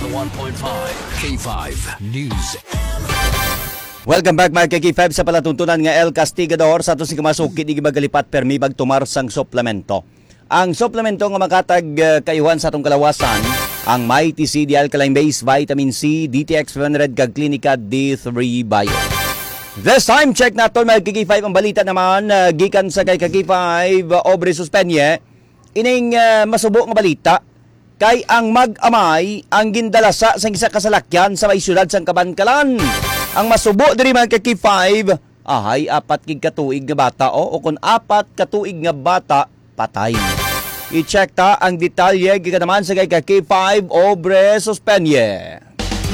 101.5 K5 News. Welcome back mga K5 sa palatuntunan nga El Castigador sa ato si kamasukit di magalipat permi bagtumar sang suplemento. Ang suplemento nga makatag kayuhan sa atong kalawasan, ang Mighty CD Alkaline Base Vitamin C DTX 100 kag Clinica D3 Bio. This time check naton mga K5 ang balita naman gikan sa kay K5 Aubrey Suspenye. Ining masubo nga balita kay ang mag-amay ang gindalasa sa isa kasalakyan sa may syudad sang Kabankalan. Ang masubo diri mga K5 ahay apat kig katuig nga bata o kun apat katuig nga bata patay. I-check ta ang detalye gikan naman sa kay K5 Aubrey Suspenye.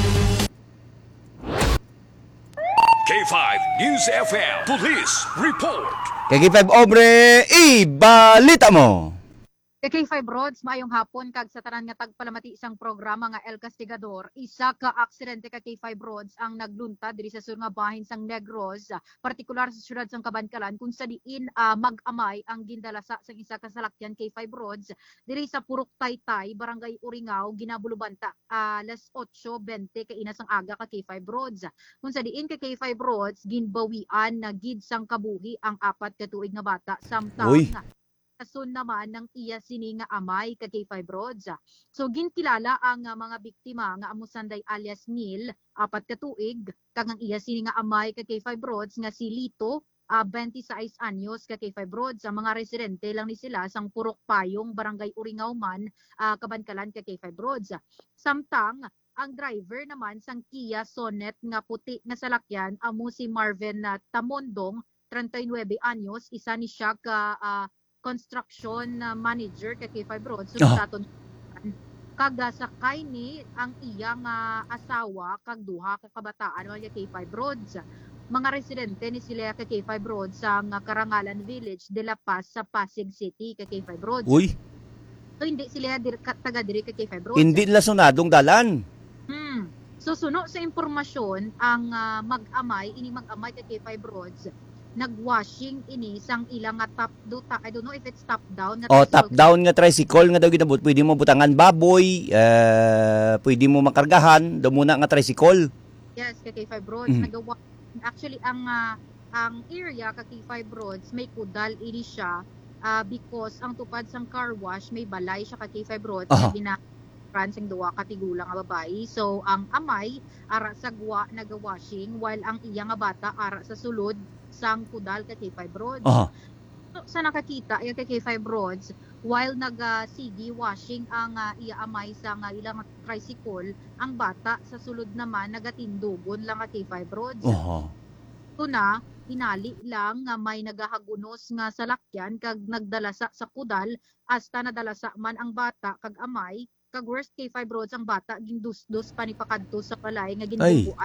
K5 News FM Police Report. K5 Aubrey, ibalita mo. K5 Roads, maayong hapon kag sa tanan nga tagpalamati isang programa nga El Castigador. Isa ka aksidente ka K5 Roads ang nagluntad diri sa sur nga bahin sang Negros, partikular sa syudad sang Kabankalan kung sa diin mag-amay ang gindalasa sa isa ka salakyan K5 Roads diri sa Purok Taytay, Barangay Uringao, Ginabulubanta, alas 8:20 kaina sang aga ka K5 Roads. Kung sa diin ka K5 Roads ginbawian na gid sang kabuhi ang apat ka tuig nga bata samtang kasun naman ng iya sini nga amay ka K5 Roads. So ginkilala ang mga biktima nga amo Sanday alias Neil, apat ka tuig, kag ang iya sini nga amay ka K5 Roads nga si Lito, 26 anyos ka K5 Roads. Ang mga residente lang ni sila sang Purok Payong, Barangay Uringao man, Kabankalan ka K5 Roads. Samtang ang driver naman sang Kia Sonet nga puti nga salakyan amo si Marvin Tamondong, 39 anyos, isa ni siya ka construction manager kay K5 Roads. So saton kag sakay ni ang iyang asawa kag duha ka kabataan wala kay K5 Roads. Mga residente ni sila kay K5 Roads sa Karangalan Village, De La Paz sa Pasig City kay K5 Roads. Uy. So hindi sila taga diri kay K5 Roads. Hindi nila sunadong dalan. So suno sa impormasyon ang mag-amay kay K5 Roads nagwashing ini sang ilang nga top duta. I don't know if it's top down nga top down nga tricycle nga daw ginabot. Pwede mo butangan baboy, pwede mo makargahan, daw muna nga tricycle. Yes, kay K5 Roads nagawa. Actually ang area kay K5 Roads may kudal ini siya because ang tupad sang car wash may balay siya kay K5 Roads na sing duwa katigulang nga babae. So ang amay ara sa gwa naga-washing while ang iya nga bata ara sa sulod sang kudal kay K5 Roads. So, sa nakakita yung kay K5 Roads while naga-sige washing ang iya amay sa ilang tricycle, ang bata sa sulod naman nagatindugon lang kay K5 Roads. So na hinali lang nga may nagahagunos nga salakyan kag nagdalasa sa kudal hasta nadalasa man ang bata kag amay kag worst K5 Roads ang bata gindus-dus panipakadto sa balay nga ginbubuan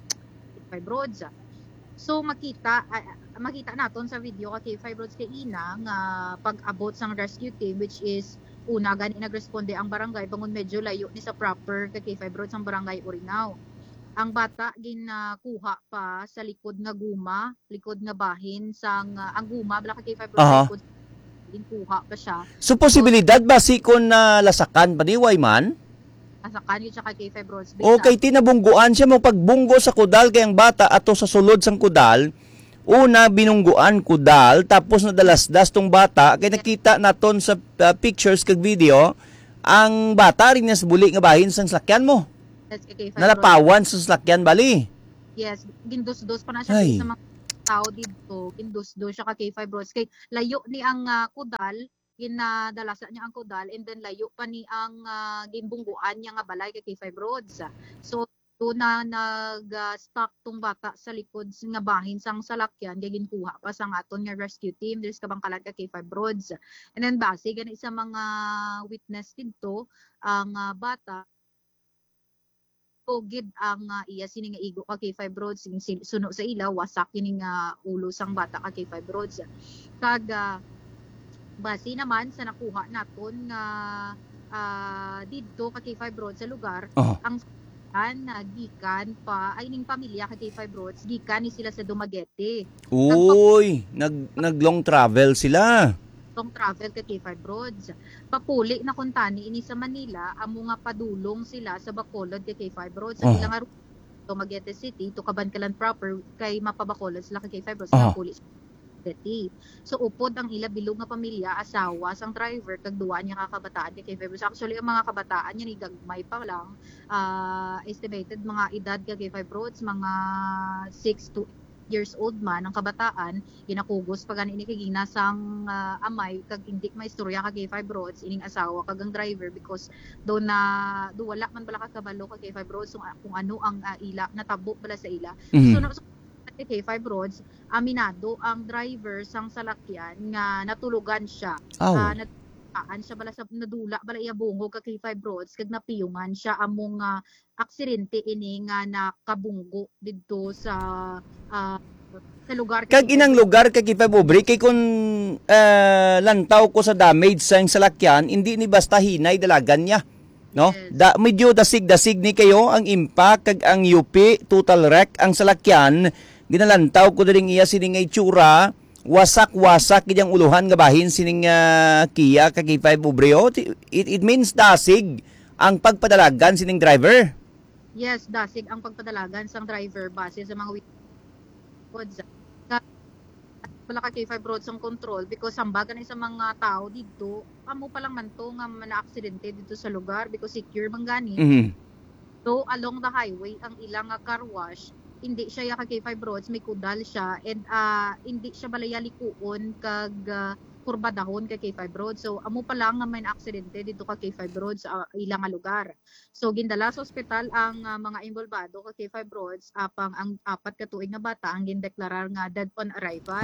K5 Roads. So makita naton sa video kay K5 Roads kay ina nga pag-abot sang rescue team which is una gani nagresponde ang barangay bangon medyo layo ni sa proper kay K5 Roads ang barangay Uringao. Ang bata ginakuha pa sa likod nga guma, likod nga bahin sang ang guma bala kay K5 Roads ginkuha pa siya. So posibilidad ba sikon na lasakan paniway man? Sa kanyo siya kay K5 Roads. Okay, tinabungguan siya mo pagbunggo sa kudal kay ang bata ato sa sulod sang kudal. Una binungguan kudal tapos nadalasdas tong bata kay nakita naton sa pictures kag video ang bata rin sa buli nga bahin sang sakyan mo. Yes, kay K5 nalapawan sa sakyan bali. Yes, gindus-dos pa na siya sa mga tao dito. Gindus-dos siya kay K5 Roads kay layo ni ang kudal ginadalasa niya ang kudal and then layo pa ni ang gimbungguan niya nga balay kay K5 Roads. So doon na nag-stop tong bata sa likod nga bahin sang salakyan kay ginkuha pa sang aton nga rescue team diri sa Kabangkalan kay K5 Roads. And then base gani sa mga witness dito ang bata gid ang iya sini nga igo kay K5 Roads suno sa ilaw wasak kini nga ulo sang bata kay K5 Roads. Kag base naman sa nakuha naton nga dito kay K5 Roads sa lugar, ang gikan pa ay ning pamilya kay K5 Roads gikan ni sila sa Dumaguete. Uy, nag long travel sila. long travel ka K5 Roads. Papuli na kuntani ini sa Manila, amo nga padulong sila sa Bacolod ka K5 Roads. Sa ilang araw to Magete City, to Kabankalan proper, kay mapabacolod sila ka K5 Roads. Papuli City. So upod ang ila bilog nga pamilya, asawa sang driver kag duwa niya kakabataan kay K5 Roads. Actually ang mga kabataan niya ni gagmay pa lang, estimated mga edad kay K5 Roads mga 6 to years old man ang kabataan, ginakugos pag ini kagina sang amay kag hindi may istorya kag K5 Roads ining asawa kag ang driver because do wala man pala kakabalo kag K5 Roads kung ano ang ila natabo pala sa ila. So K5 Roads, aminado ang driver sang salakyan nga natulugan siya. Natulugan siya bala sa nadula bala iya bungo kag K5 Roads kag napiyungan siya among aksidente ini nga nakabunggo didto sa lugar kag inang lugar kag K5 Obre kay kun lantaw ko sa damage sa salakyan hindi ni basta hinay dalagan niya. No? Yes. Medyo dasig ni kayo ang impact kag ang UP total wreck ang salakyan ginalantaw ko diri iya sining itsura wasak-wasak gidang uluhan nga bahin sining Kia kag K5 Obreo. It means dasig ang pagpadalagan sining driver. Yes, dasig ang pagpadalagan sang driver base sa mga wala ka K5 Roads ang control because sambagan sa mga tao dito amo pa lang man to nga na-aksidente dito sa lugar because secure man gani. So along the highway ang ilang car wash hindi siya ka K5 Roads may kudal siya and hindi siya balayalikuon kag kurbadahon kay K5 Roads. So amo pa lang nga may aksidente dito ka K5 Roads sa ilang lugar. So gindala sa ospital ang mga involvado ka K5 Roads apang ang 4 ka tuig nga bata ang gindeklarar nga dead on arrival.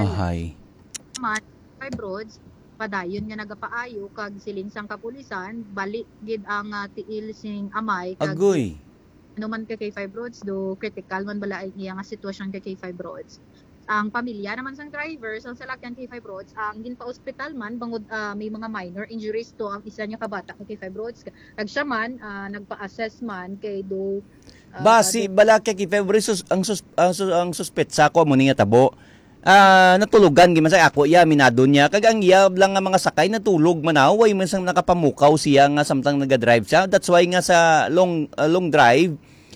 Man K5 Roads padayon nga nagapaayo kag siling sang kapulisan balik gid ang tiil sing amay kag agoy ano man kay K5 Roads do critical man bala iya nga sitwasyon kay K5 Roads. Ang pamilya naman sang driver sa salakyan K5 Roads ang ginpa-ospital man bangod may mga minor injuries to ang isa niya kabata kay K5 Roads kag siya man nagpa-assess man kay do basi bala kay K5 Roads ang suspetsa ko mo nga tabo natulugan giman sa ako iya minado niya kag ang iya lang nga mga sakay natulog manaw way man sang nakapamukaw siya nga samtang naga-drive siya. That's why nga sa long drive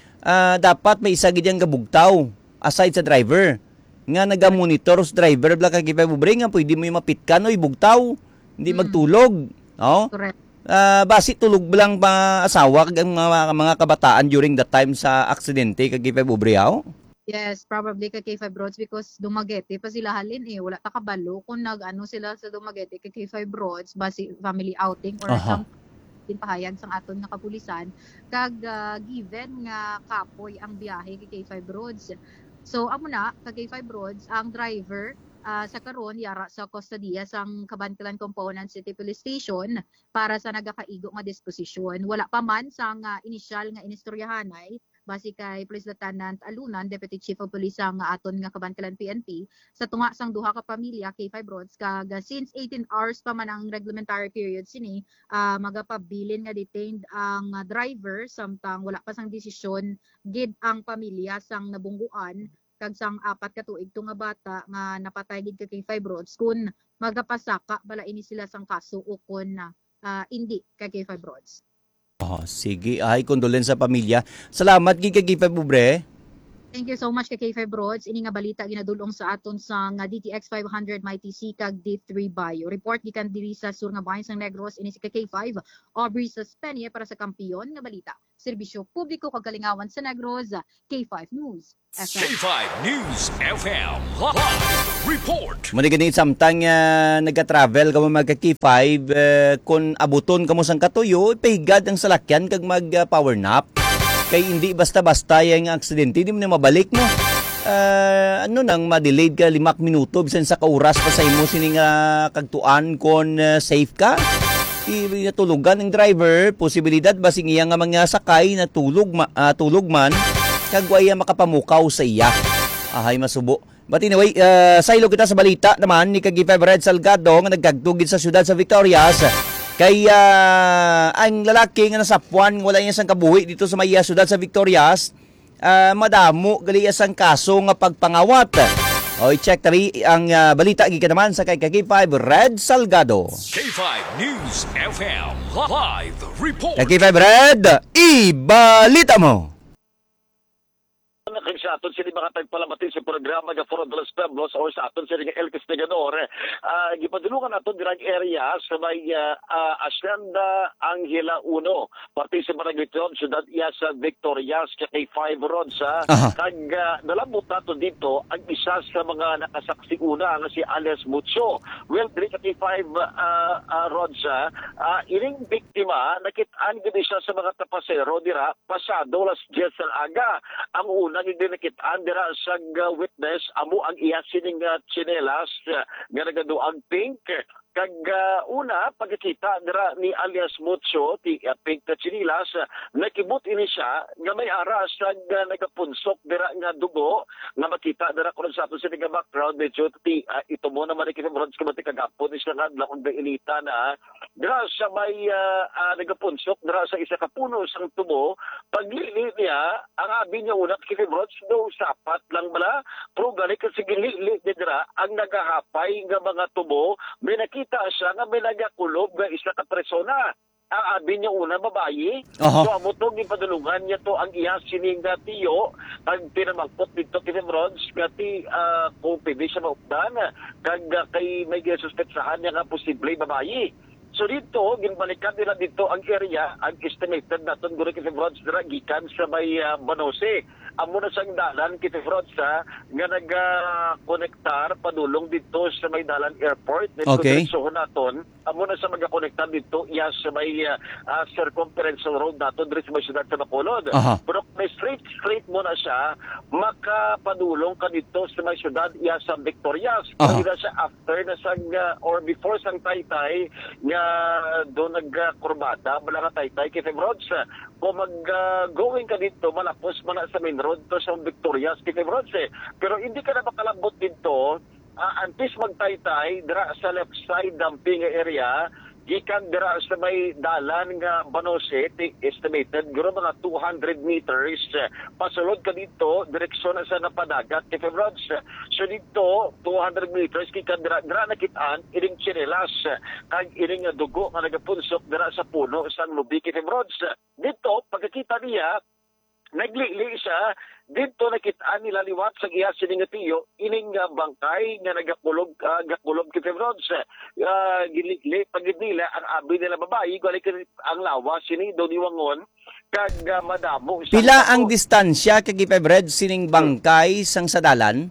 dapat may isa gid yang gabugtaw aside sa driver nga naga-monitor sa driver bla kag K5 Obre nga pwede mo mapitkan oy bugtaw hindi magtulog no. Correct. Basi tulog lang pa asawa kag ang mga kabataan during that time sa aksidente kag K5 Obre Yes, probably kay K5 Roads because Dumaguete pa sila halin wala ta kabalo kung nag-ano sila sa Dumaguete kay K5 Roads basi family outing or some pahayag sang aton nga kapulisan kag given nga kapoy ang biyahe kay K5 Roads. So amo na kay K5 Roads ang driver sa karon yara sa kustodiya sang Kabankalan Component City Police Station para sa nagakaigo nga disposisyon. Wala pa man sang inisyal nga inistoryahanay base kay Police Lieutenant Alunan, Deputy Chief of Police ang aton nga Kabankalan PNP sa tunga sang duha ka pamilya K5 Roads kag since 18 hours pa man ang reglementary period sini magapabilin nga detained ang driver samtang wala pa sang desisyon gid ang pamilya sang nabungguan kag sang 4 ka tuig to nga bata nga napatay gid kay K5 Roads kun magapasaka bala ini sila sang kaso o kun hindi kay K5 Roads. Sige, ay condolence sa pamilya. Salamat gid kay K5 Obre. Thank you so much kay K5 Roads. Ini nga balita ginadulong sa aton sa DTX 500 Mighty C kag D3 Bio. Report gikan diri sa sur nga bahin sang Negros ini si K5 Aubrey Suspenie para sa kampiyon nga balita. Serbisyo publiko kag kalingawan sa Negros, K5 News FM. K5 News FM Live Report. Muna ganit samtang nagka-travel kamo magka K5 kung abuton kamo sang katuyo ipahigad ang salakyan kag mag power nap. Kay hindi basta-basta yung aksidente, hindi mo na mabalik mo. Nang ma-delayed ka 5 minuto, bisan sa kauras pa sa imo sining kagtuan kon safe ka. Natulugan ng driver, posibilidad ba iya nga mga sakay na tulog man, kagwaya makapamukaw sa iya. Ahay masubo. But anyway, saylo kita sa balita naman ni Kag K5 Red Salgado nga nagkagtugid sa siyudad sa Victorias. Kaya ang lalaki nga nasapuan wala niya sang kabuhi dito sa Maya syudad sa Victorias, madamo gali sang kaso nga pagpangawat. O i-check tabi ang balita gikanaman sa kay K5 Red Salgado. K5 News FM Live Report. K5 Red, ibalita mo. Kung sa aton sila mga tagpalamati sa programa ng Foro de los Pueblos o sa aton sila ng El Castigador, gipadulungan natin dirang area sa may Hacienda Angela 1, pati sa Barangay Tion, Ciudad Iasa, Victorias, kay 5 roads. Kag nalabot natin dito ang isa sa mga nakasaksi una nga si Alias Mucho. Well, diri kay 5 roads, ining biktima, nakitaan gini siya sa mga tapasero dira pasado las 10 sa aga. Ang una hindi nakitaan dira sa witness amo ang iya sining tsinelas nga nagaduang pink. Kag una pagkita dira ni Alias Mucho ti pink na tsinelas, nakibot ini siya nga may ara sa nagapunsok dira nga dugo nga makita dira kun sa ato sa background medyo ti ito mo naman ni Bronze kamati kagapon siya nga lakon ba inita na dira sa may nagapunsok dira sa isa ka puno sang tubo. Paglili niya ang abi niya una kay Bronze do sapat lang bala pero gali kasi gili dira ang nagahapay nga mga tubo may nakita siya nga may nagakulob nga isa ka persona. Ang abi niya una babayi. So amo to gipadulungan niya to ang iya sining tiyo ang pinamangkot dito kay Bronze kati kung pwede siya maupdan kag kay may suspetsahan niya nga posible babayi. So dito, ginbalikan nila dito ang area, ang estimated natin guro kay Bronze dira gikan sa may Banose. Amo na sang dalan kay Bronze nga nag-konektar padulong dito sa may dalan airport. Okay. So naton, amo na sa mag-konektar dito iya sa may circumference road naton diri sa may siyudad sa Bacolod. Pero may straight mo na siya, makapadulong ka dito sa may siyudad iya sa Victorias. Hindi na siya after na sang or before sang Taytay nga doon nagkurbada bala nga Taytay kay Bronze. Kung mag-going ka dito malapos man sa main road to sa Victorias kay Bronze. Pero hindi ka na makalabot dito antes magtaytay dira sa left side dumping area gikan dira sa may dalan nga Banose estimated guro mga 200 meters pasulod ka dito direksyon sa napadagat kay Bronze. So dito 200 meters gikan dira nakitaan ining tsinelas kag ining dugo nga nagapunsok dira sa puno sa lubi kay Bronze. Dito pagkakita niya naglili siya dito nakitaan nila liwat sa iya sining tiyo ining bangkay nga nagakulog kay Bronze. Gili pagid nila ang abi nila babae galik ang lawas sini do niwangon kag madamo pila ang distansya kay Red sining bangkay sang sadalan?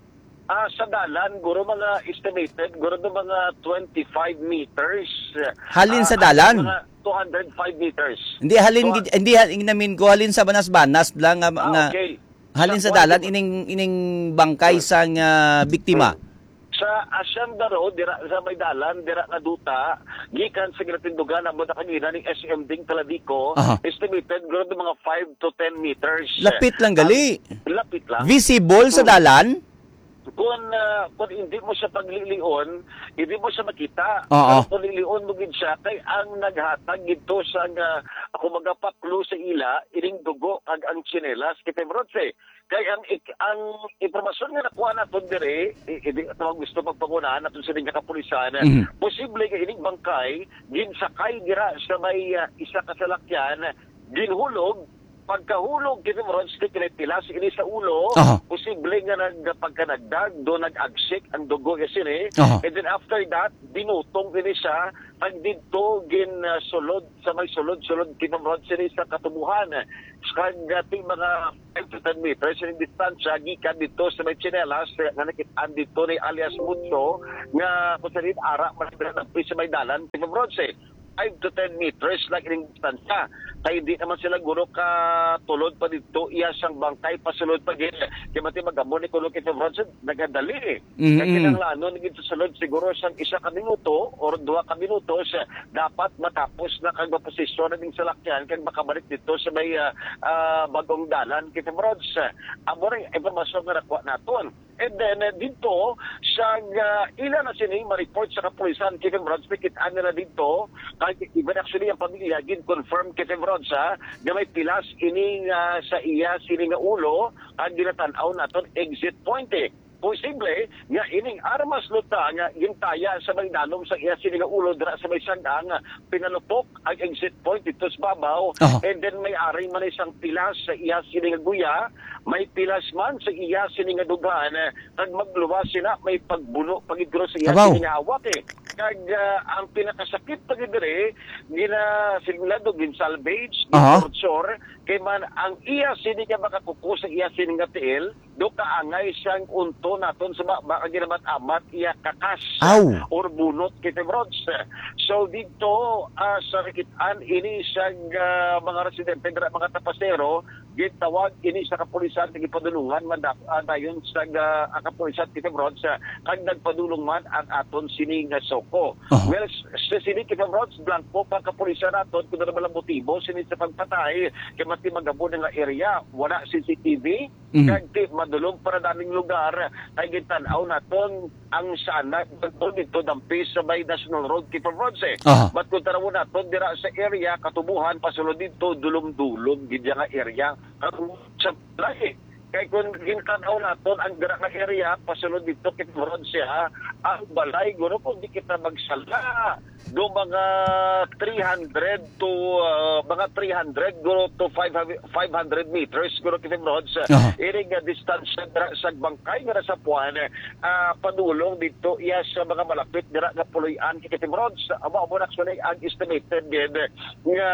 Sa dalan guro mga estimated guro do mga 25 meters. Halin sa dalan? Mga 205 meters. Hindi halin namin ko halin sa banas-banas lang nga okay. Halin sa dalan ining bangkay sang biktima. Sa Hacienda Road dira sa may dalan dira nga duta gikan sa Gratindugan amo na kanina ning SM Ding Taladico estimated guro mga 5 to 10 meters. Lapit lang gali. Lapit lang. Visible sa dalan? Kung hindi mo siya paglilion, hindi mo siya makita. Kung lilion mo gid siya, kay ang naghatag gito sa ako magapaklo sa ila, ining dugo kag ang tsinelas kay Bronze. Kay ang impormasyon nga nakuha naton dire, hindi atong gusto magpangunahan naton sa dinya kapulisan. Posible kay ining bangkay ginsakay dira sa may isa ka salakyan, ginhulog pagkahulog kay Bronze pilas ini sa ulo, posible nga pagkanagdag do nag-agsik ang dugo kasi and then after that binutong ini siya pag dito sulod sa may sulod kay Bronze sa katubuhan kag ating mga 5 to 10 meters in distansya gikan dito sa may tsinelas nga nakitaan dito ni Alias Mucho nga kusalit ara man sa may dalan kay Bronze 5 to 10 meters like ining distansya. Kaya hindi naman sila guro ka tulod pa dito iya sang bangkay pasulod pa din. Kaya mati magamo ni Kulo kay Bronze nagadali. Kaya kinanglanon gid sa sulod siguro sang isa ka minuto or 2 ka minutos dapat matapos na kag maposisyon ning salakyan kag makabalik dito sa may bagong dalan kay Bronze. Amo ring impormasyon nga nakuha naton. And then dito sa ilan na sining ma-report sa kapulisan kay Bronze pikitaan nila dito even actually ang pamilya gin-confirm kay Bronze na may pilas ining sa iya sining ulo ang ginatan-aw naton exit point posible nga ining armas luta nga gintaya sa may dalom sa iya sini nga ulo dira sa may sangga nga pinalupok ang exit point dito sa babaw. And then may ari man isang pilas sa iya sini nga guya, may pilas man sa iya sini nga dugan kag magluwas sila may pagbuno pagidro sa iya sini nga hawak kag ang pinakasakit pagidre gina signalado gin salvage torture kay man ang iya sini nga makakuko sa iya sini nga tiil do kaangay siyang unto naton sa baka ginamat-amat iya kakas or bunot kay Rods. So dito sa rikitan ini sa mga residente mga tapasero gitawag ini sa kapulisan ng ipadulungan dayon sa kapulisan kay Rods kag nagpadulong man ang aton sini nga soko. Well sa sini kay Rods blanco pa kapulisan naton kun ano lang motibo sini sa pagpatay kay mati magabo nga area wala CCTV kag madulong para daming lugar kay gitan-aw naton ang sana dito dampi sa may National Road kay Rods but kung tanaw naton dira sa area katubuhan pasulod dito dulom-dulom gid nga area sa lahi kay kung gintanaw naton ang dira nga area pasulod dito kay Rods ang balay guro kung di kita magsala do mga 300 to mga 300 guro to 500 meters guro kay Rods iring distansya dira sa bangkay nga sa puan padulong dito iya sa mga malapit dira nga puloy-an kay Rods amo actually ang estimated nga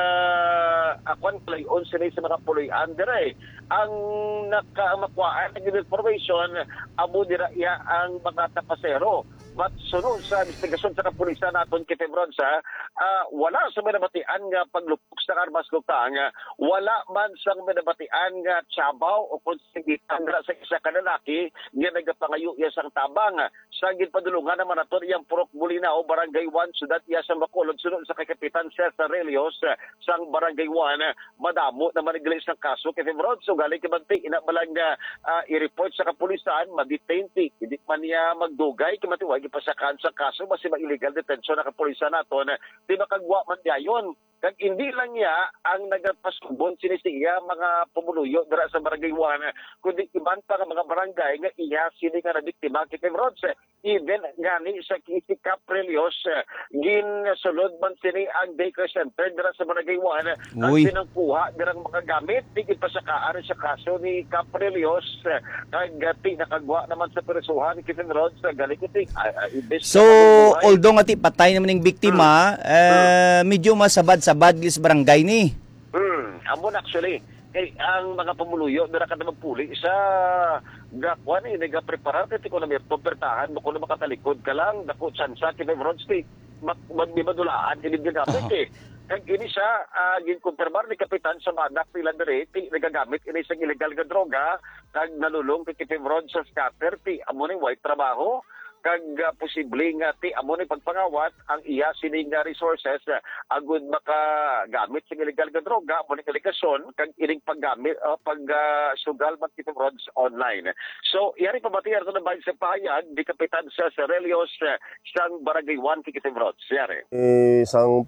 akon play-on sila sa mga puloy-an dira ang nakamakuhaan ng information amo dira iya ang mga tapasero but sunod sa investigasyon sa kapulisan naton kay Rods wala sa minabatian nga paglupok sa armas lutang wala man sa minabatian nga tsabaw o konsigitan sa isa ka lalaki nga nagapangayo iya sang tabang sa ginpadulungan naman naton iyang Purok Bulinaw Barangay 1 Ciudad iya sa Bacolod sunod sa kay Kapitan Cesar Relios sang Barangay 1 madamo na manigalis ng kaso kay Rods so galing kibanti inabalang i-report sa kapulisan ma-detain hindi man niya magdugay kimatiwag ipasakan sa kaso basi ma-illegal detention na kapulisan naton di makagwa man dayon kag hindi lang niya ang nagapasubon sinisiya mga pumuluyo dira sa Barangay 1 kundi iban pa nga mga barangay nga iya sini nga nabiktima kay Rods even gani sa Kisi Caprelios ginsulod man sini ang daycare center dira sa Barangay 1 at pinangkuha dira mga gamit tigid pasakaan sa kaso ni Caprelios kag ti nakagwa naman sa presuhan ni Kevin Rods galing iti so although nga ti patay naman ng biktima medyo masabad-sabad gis barangay ni amon actually kay ang mga pamuluyo dira kada magpuli sa gakwan nagapreparar kay ko na may pubertahan mo kuno makatalikod ka lang dako sansa kay Rods ti magbibadulaan hindi ginamit kag ini siya ginkumpirmar ni Kapitan sa Madak Pilandere ti nagagamit ini sa illegal nga droga kag nalulong kay Rods sa scatter ti amo ni white trabaho kag posible nga ti amo ni pagpangawat ang iya sining resources agud makagamit sa illegal nga droga amo ni kaligasyon kag ining paggamit sugal man ti Rods online. So iyari pabatiar sa bayan sa pahayag di Kapitan sa Relios sang Barangay 1 kay Rods yari. Isang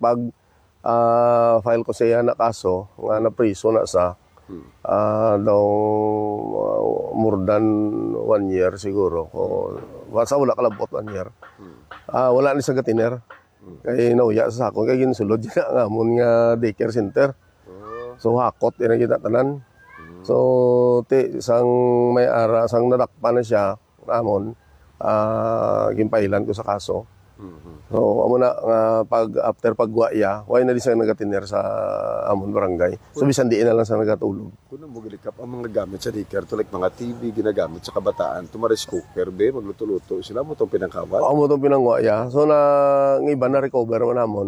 file ko siya na kaso nga na priso na sa daw more than 1 year siguro sa wala kalabot 1 year wala ni sa gatiner kay nauya sa akon kay ginsulod nga amon nga daycare center so hakot ina kita tanan so ti sang may ara sang nadakpan na siya amon ginpailan ko sa kaso. So amo na pag after pagwaya, why na di sa nagatiner sa amon barangay. So bisan diin na lang sa nagatulog. Kuno mo gilikap ang mga gamit sa daycare to like mga TV ginagamit sa kabataan, tumaris cooker be magluto-luto sila mo tong pinangkawat. Amo tong pinangwaya. So na ng iba na recover man amon.